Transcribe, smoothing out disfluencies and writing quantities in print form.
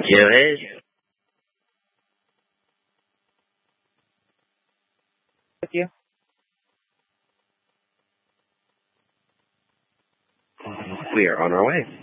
Go ahead. With you. We are on our way.